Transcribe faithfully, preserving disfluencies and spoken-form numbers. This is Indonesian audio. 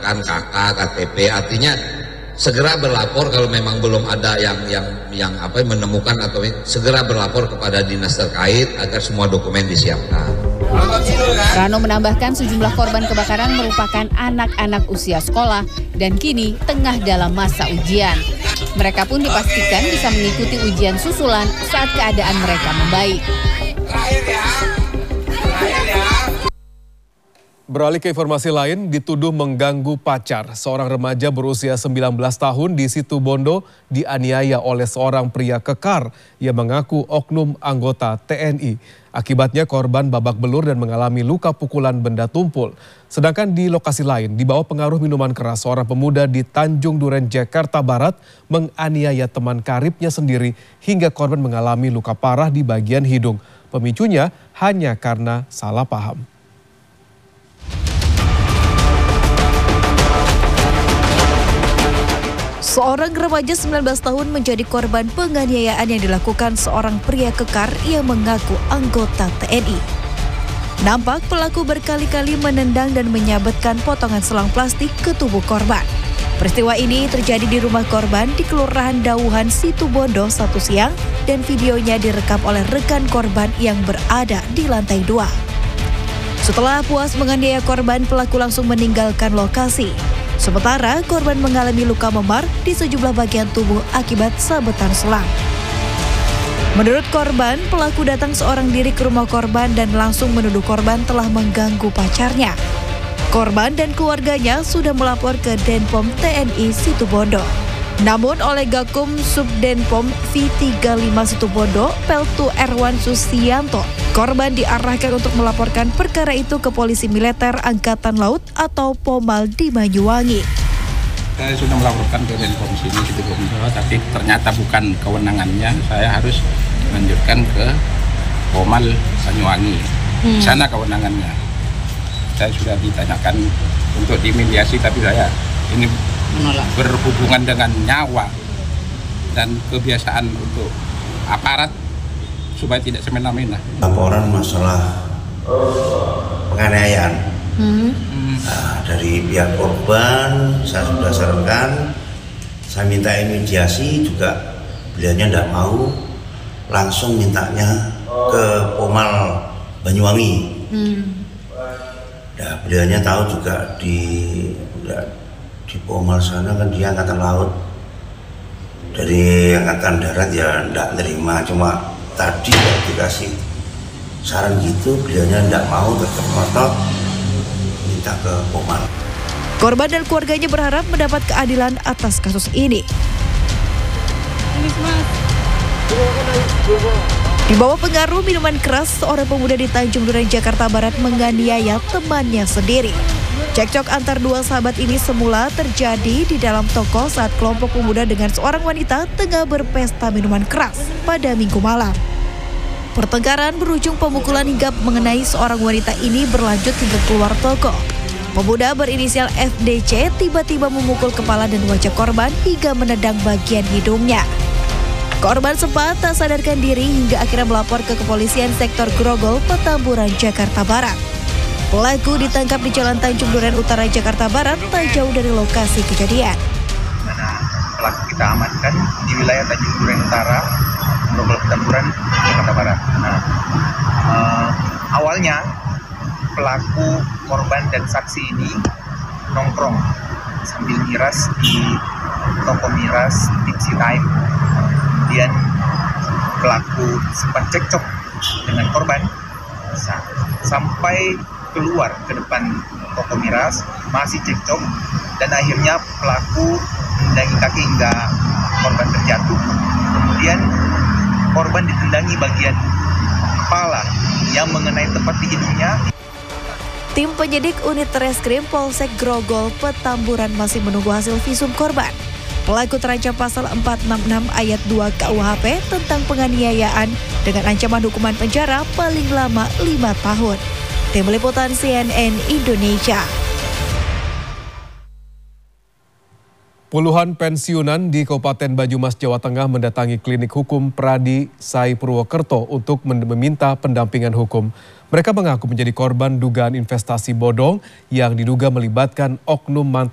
misalkan K K, K T P, artinya segera berlapor kalau memang belum ada yang yang yang apa menemukan atau segera berlapor kepada dinas terkait agar semua dokumen disiapkan. Rano menambahkan sejumlah korban kebakaran merupakan anak-anak usia sekolah dan kini tengah dalam masa ujian. Mereka pun dipastikan bisa mengikuti ujian susulan saat keadaan mereka membaik. Beralih ke informasi lain, dituduh mengganggu pacar. Seorang remaja berusia sembilan belas tahun di Situbondo dianiaya oleh seorang pria kekar yang mengaku oknum anggota T N I. Akibatnya korban babak belur dan mengalami luka pukulan benda tumpul. Sedangkan di lokasi lain, di bawah pengaruh minuman keras, seorang pemuda di Tanjung Duren, Jakarta Barat menganiaya teman karibnya sendiri hingga korban mengalami luka parah di bagian hidung. Pemicunya hanya karena salah paham. Seorang remaja sembilan belas tahun menjadi korban penganiayaan yang dilakukan seorang pria kekar yang mengaku anggota T N I. Nampak pelaku berkali-kali menendang dan menyabetkan potongan selang plastik ke tubuh korban. Peristiwa ini terjadi di rumah korban di Kelurahan Dauhan, Situbondo Sabtu siang dan videonya direkam oleh rekan korban yang berada di lantai dua. Setelah puas menganiaya korban, pelaku langsung meninggalkan lokasi. Sementara korban mengalami luka memar di sejumlah bagian tubuh akibat sabetan selang. Menurut korban, pelaku datang seorang diri ke rumah korban dan langsung menuduh korban telah mengganggu pacarnya. Korban dan keluarganya sudah melapor ke Denpom T N I Situbondo. Namun oleh Gakum Subdenpom V tiga puluh lima Situbondo, Peltu Erwan Susianto, korban diarahkan untuk melaporkan perkara itu ke Polisi Militer Angkatan Laut atau Pomal di Banyuwangi. Saya sudah melaporkan ke Denpom sini Situbondo, tapi ternyata bukan kewenangannya. Saya harus melanjutkan ke Pomal Banyuwangi. Hmm. Di sana kewenangannya. Saya sudah ditanyakan untuk dimediasi, tapi saya ini menolak. Berhubungan dengan nyawa dan kebiasaan untuk aparat supaya tidak semena-mena. Laporan masalah penganiayaan hmm. nah, dari pihak korban saya sudah sarankan, saya minta mediasi juga, beliaunya tidak mau, langsung mintanya ke Pomal Banyuwangi. Hmm. Nah, beliaunya tahu juga di di Pomal sana kan dia angkatan laut, dari angkatan darat ya tidak terima, cuma tadi ya dikasih saran gitu, beliaunya tidak mau, tetap ngotot minta ke Pomal. Korban dan keluarganya berharap mendapat keadilan atas kasus ini. Di bawah pengaruh minuman keras, seorang pemuda di Tanjung Duren, Jakarta Barat menganiaya temannya sendiri. Cekcok antar dua sahabat ini semula terjadi di dalam toko saat kelompok pemuda dengan seorang wanita tengah berpesta minuman keras pada Minggu malam. Pertengkaran berujung pemukulan hingga mengenai seorang wanita ini berlanjut hingga keluar toko. Pemuda berinisial F D C tiba-tiba memukul kepala dan wajah korban hingga menendang bagian hidungnya. Korban sempat tak sadarkan diri hingga akhirnya melapor ke kepolisian sektor Grogol, Petamburan, Jakarta Barat. Pelaku ditangkap di Jalan Tanjung Duren Utara, Jakarta Barat, tak jauh dari lokasi kejadian. Mana pelaku kita amankan di wilayah Tanjung Duren Utara, Grogol, Petamburan, Jakarta Barat. Nah, uh, awalnya pelaku, korban dan saksi ini nongkrong sambil miras di toko miras Tipsy Time. Kemudian pelaku sempat cekcok dengan korban sampai keluar ke depan toko miras, masih cekcok, dan akhirnya pelaku menendangi kaki hingga korban terjatuh. Kemudian korban ditendangi bagian kepala yang mengenai tepat di hidungnya. Tim penyidik unit Reskrim Polsek Grogol, Petamburan masih menunggu hasil visum korban. Pelaku terancam pasal empat enam enam ayat dua K U H P tentang penganiayaan dengan ancaman hukuman penjara paling lama lima tahun. Tim Liputan C N N Indonesia. Puluhan pensiunan di Kabupaten Banyumas, Jawa Tengah mendatangi klinik hukum Pradi Sai Purwokerto untuk meminta pendampingan hukum. Mereka mengaku menjadi korban dugaan investasi bodong yang diduga melibatkan oknum mantan